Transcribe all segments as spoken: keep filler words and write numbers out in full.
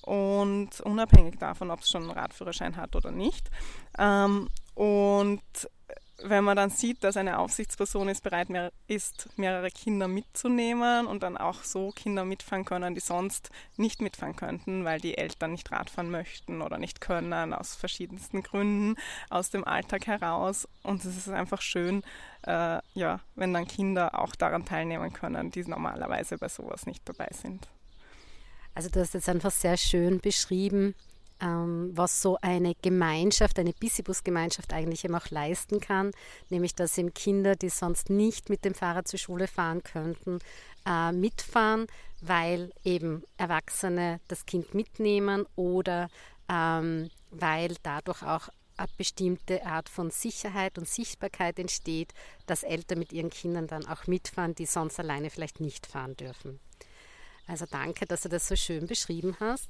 und unabhängig davon, ob es schon einen Radführerschein hat oder nicht. Ähm, und wenn man dann sieht, dass eine Aufsichtsperson ist, bereit mehr, ist, mehrere Kinder mitzunehmen und dann auch so Kinder mitfahren können, die sonst nicht mitfahren könnten, weil die Eltern nicht Radfahren möchten oder nicht können, aus verschiedensten Gründen, aus dem Alltag heraus. Und es ist einfach schön, äh, ja, wenn dann Kinder auch daran teilnehmen können, die normalerweise bei sowas nicht dabei sind. Also du hast jetzt einfach sehr schön beschrieben, ähm, was so eine Gemeinschaft, eine Bicibus-Gemeinschaft eigentlich eben auch leisten kann, nämlich dass eben Kinder, die sonst nicht mit dem Fahrrad zur Schule fahren könnten, äh, mitfahren, weil eben Erwachsene das Kind mitnehmen oder ähm, weil dadurch auch eine bestimmte Art von Sicherheit und Sichtbarkeit entsteht, dass Eltern mit ihren Kindern dann auch mitfahren, die sonst alleine vielleicht nicht fahren dürfen. Also danke, dass du das so schön beschrieben hast.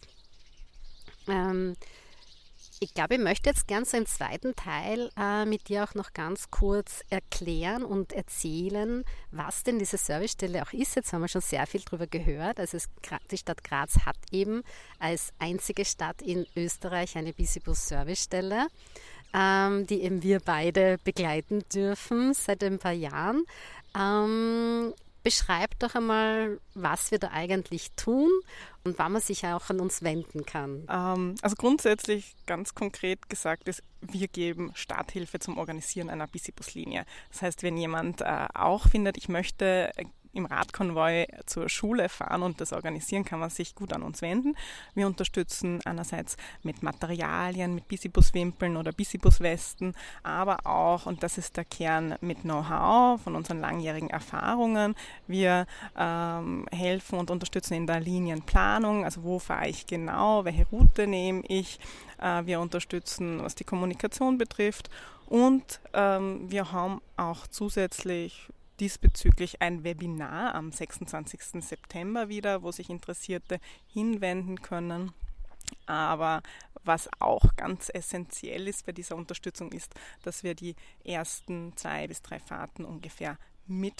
Ähm, ich glaube, ich möchte jetzt gerne so im zweiten Teil äh, mit dir auch noch ganz kurz erklären und erzählen, was denn diese Servicestelle auch ist. Jetzt haben wir schon sehr viel darüber gehört. Also es, die Stadt Graz hat eben als einzige Stadt in Österreich eine Bicibus-Servicestelle, ähm, die eben wir beide begleiten dürfen seit ein paar Jahren. Ähm, Beschreib doch einmal, was wir da eigentlich tun und wann man sich auch an uns wenden kann. Ähm, also grundsätzlich, ganz konkret gesagt, ist, wir geben Starthilfe zum Organisieren einer Bicibus-Linie. Das heißt, wenn jemand äh, auch findet, ich möchte äh, im Radkonvoi zur Schule fahren und das organisieren, kann man sich gut an uns wenden. Wir unterstützen einerseits mit Materialien, mit Bicibus-Wimpeln oder Bicibus-Westen, aber auch, und das ist der Kern, mit Know-how von unseren langjährigen Erfahrungen. Wir ähm, helfen und unterstützen in der Linienplanung, also wo fahre ich genau, welche Route nehme ich. Äh, wir unterstützen, was die Kommunikation betrifft, und ähm, wir haben auch zusätzlich diesbezüglich ein Webinar am sechsundzwanzigsten September wieder, wo sich Interessierte hinwenden können. Aber was auch ganz essentiell ist bei dieser Unterstützung ist, dass wir die ersten zwei bis drei Fahrten ungefähr mit